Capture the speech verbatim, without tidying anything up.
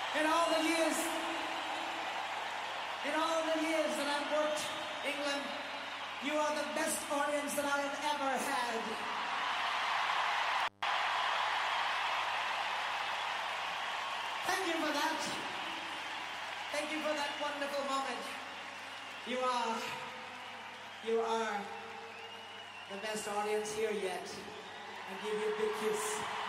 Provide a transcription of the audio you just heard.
In all the years, in all the years that I've worked England, you are the best audience that I have ever had. Thank you for that. Thank you for that wonderful moment. You are, you are the best audience here yet. I give you a big kiss.